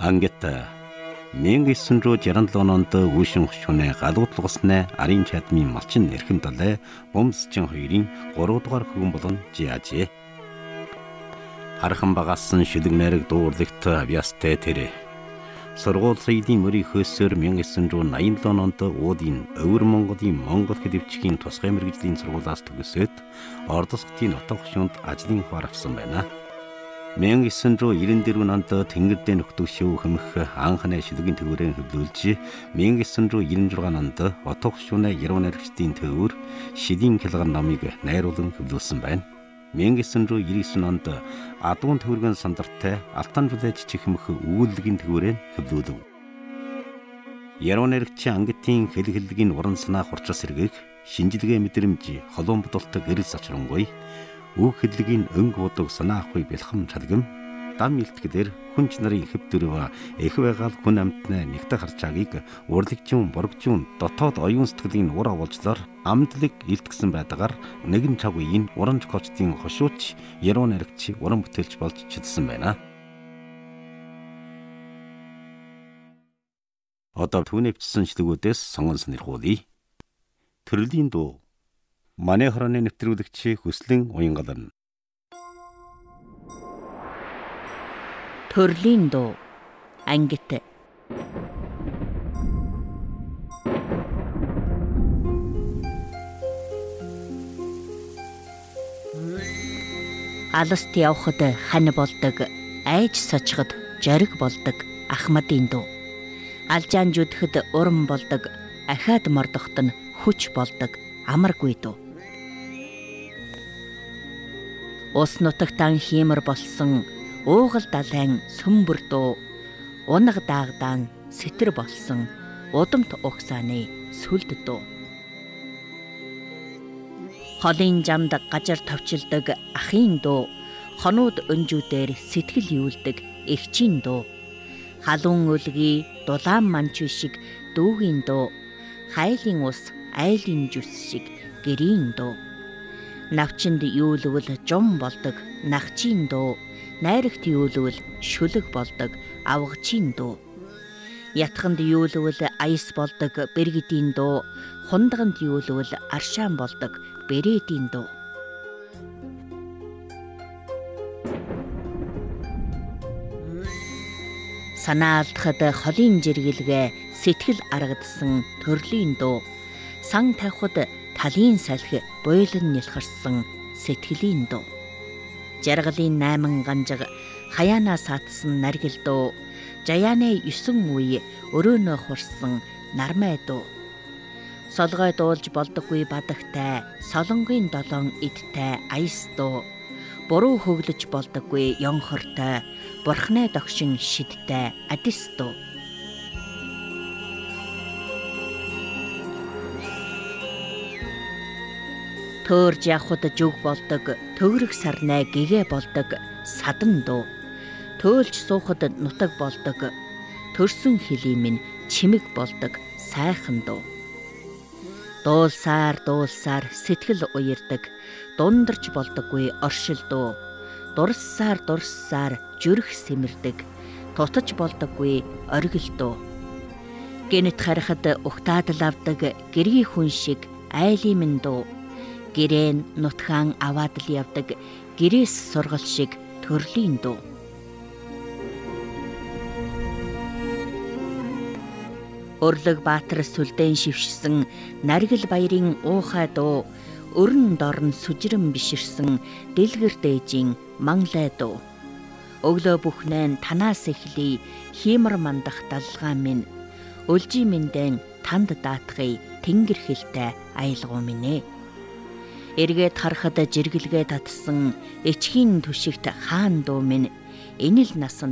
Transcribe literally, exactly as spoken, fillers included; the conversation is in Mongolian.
Ангетта 천구백구십칠 онд үүшин хөшүүнэ галуудлгоснэ арын чадмын малчин эрхэм далай бомсчин хоёрын гурав дугаар хөвгөн болон жиажээ. Хархан багассан шүлэг найраг дуурлагт авьяастай тэрэ. Сургууль соёлын мөрийг хөөсөөр 천구백팔십칠 онд уудын өвөр Монголын Монгол хэлвчгийн тусгай мэргэжлийн сургуулиас төгсөөд Ордосготын нутаг хушуунд ажлын хуваар авсан байна. 천구백구십칠 онд тэнгэрдээ нөхдөг шив хэмэх анхны шүлгийн төвөрөө хөвлүүлж 천구백칠십육 онд отох хушууны яруу найрагчдын төвөр шидийн хялгар намыг найруулан хөвлүүлсэн байна. 천구백구십구 онд адуун төвөргөн сандартай алтан жулайч чихмэх үүлгийн төвөрөө хөвлүүлв. Яруу найрагчийн ангитын хэл хэллэгийн уран санаа хурцас сэргээх шинжилгээ мэдрэмж холон бодолтой гэрэл сачрангуй үг хэллэгийн өнг бодог санаа авахыг бэлхэм чадгам дам илтгэлэр хүнч нарын хэв дөрөв эх байгаал хүн амтны нэгтэ харчаагийг урлагчун боргчун дотоод оюун сэтгэлийн ур агуулжлаар амдлыг илтгэсэн байдгаар нэгэн цаг үеийн уран зохиолчдын хошууч яруу найрагч уран бүтээлч болж чилсэн байна. Одоо түүний бичсэн шүлгүүдээс сонгон сонирхуулъя. Төрлийн дуу. Манай хорооны нэвтрүүлэгч Хүслэн Уянгалан. Төрлийн дуу. Ангит. Алст явхад хань болдог, айж сочход жариг болдог Ахмадын дуу. Алжаан жүдэхэд уран болдог, ахаад мордоход нь хүч болдог Амаргүй дуу. Ус нутагтан хиймэр болсон уугал далайн сөмбөр дуу. Унаг даагдаан сэтэр болсон удамт угсааны сүлд дуу. Холын жамд гажар товчилдог ахын дуу. Хонууд өнжүүдээр сэтгэл юулдаг эгчийн дуу. Халуун өлгий дулаан манч шиг дүүгийн дуу. Хайлын ус айлын жүс шиг гэрийн дуу. Навчинд юулвал жум болдог нахчийн дуу. Найрагт юулвал шүлэг болдог авгачийн дуу. Ятханд юулвал аяс болдог бэргэдийн дуу. Хундганд юулвал аршаан болдог бэрээдийн дуу. Санаа алдахад холын жиргэлгээ сэтгэл аргадсан төрлийн дуу. Сан тавхад талын салхи буйлан нялхарсан сэтгэлийн дуу. Жаргалын найман ганжиг хаяанаас атсан наргил дуу. Жаяаны есөн үе өрөөнөө хурсан нармай дуу. Солгой дуулж болдоггүй бадагтай солонгийн долоон идтэй аяс дуу. Буруу хөглөж болдоггүй ёнхортой бурхны догшин шидтэй адис дуу. Төөрж явхад жүг болдог төгрөг сарнай гэгээ болдог садан дуу. Төөлж суухад нутаг болдог төрсөн хилий минь чимэг болдог сайхан дуу. Дуулсаар дуулсаар сэтгэл уярдаг дундарч болдоггүй оршил дуу. Дурссаар дурссаар зүрх сэмэрдэг тутаж болдоггүй оргил дуу. Гэнэт харахад угтаадал авдаг гэргийн хүн шиг айлын минь дуу. Гэрээн нутгаан аваад л явдаг гэрээс сургал шиг төрлийн дуу. Өрлөг Баатар сүлдэн шившсэн наргил баярын уухай дуу. Өрн дорн сүжрэн биширсэн дэлгэр дээжийн манлай дуу. Өглөө бүхнэн танаас эхлий хиймэр мандах даллгаан минь. Өлжи миндэн танд даатхыг тэнгэр хэлтэй аялгуу минь. Эргээд харахад жиргэлгээ татсан эчхийн түшигт хаан дуу минь. Энэл насанд